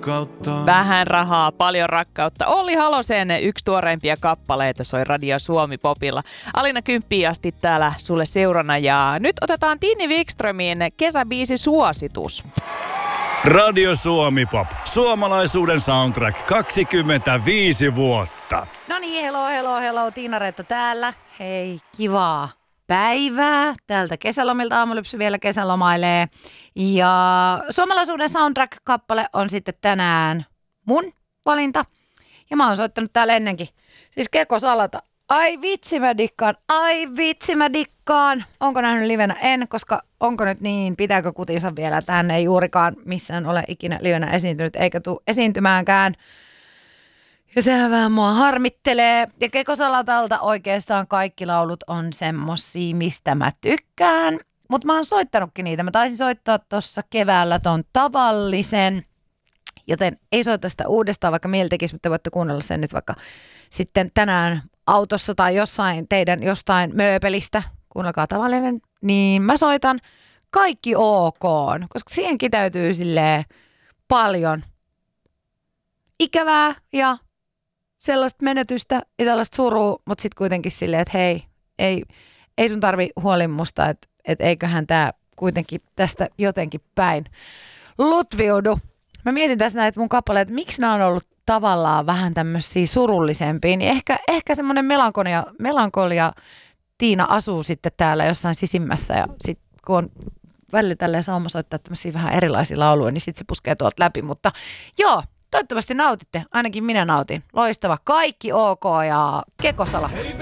rakkautta. Vähän rahaa, paljon rakkautta. Olli Halosen yksi tuoreimpia kappaleita soi Radio Suomi Popilla. Alina Kymppiin asti täällä sulle seurana ja nyt otetaan Tinni Wikströmin kesäbiisi suositus. Radio Suomi Pop. Suomalaisuuden soundtrack 25 vuotta. No niin, hello, Tiina-Reetta täällä. Hei, kivaa päivää. Täältä kesälomilta Aamulypsy vielä kesälomailee. Ja suomalaisuuden soundtrack-kappale on sitten tänään mun valinta. Ja mä oon soittanut täällä ennenkin. Siis Keko Salata. Ai vitsi mä dikkaan. Onko nähnyt livenä? En, koska onko nyt niin, pitääkö kutinsa vielä, että hän ei juurikaan missään ole ikinä livenä esiintynyt, eikä tule esiintymäänkään. Ja sehän vähän mua harmittelee. Ja Keko Salatalta oikeastaan kaikki laulut on semmosia, mistä mä tykkään. Mutta mä oon soittanutkin niitä. Mä taisin soittaa tuossa keväällä ton Tavallisen. Joten ei soita sitä uudestaan, vaikka mieli tekisi, mutta voitte kuunnella sen nyt vaikka sitten tänään autossa tai jostain mööpelistä. Kuunnelkaa Tavallinen. Niin mä soitan Kaikki OK, koska siihen kiteytyy silleen paljon ikävää ja sellaista menetystä ja sellaista surua, mutta sitten kuitenkin silleen, että hei, ei sun tarvi huolin musta, että eiköhän tää kuitenkin tästä jotenkin päin lutviudu. Mä mietin tässä näitä mun kappaleita, että miksi nämä on ollut tavallaan vähän tämmöisiä surullisempia, niin ehkä semmoinen melankolia Tiina asuu sitten täällä jossain sisimmässä ja sitten kun on välillä tälleen sauma soittaa tämmöisiä vähän erilaisia lauluja, niin sitten se puskee tuolta läpi, mutta joo. Toivottavasti nautitte. Ainakin minä nautin. Loistava. Kaikki OK ja Keko Salata.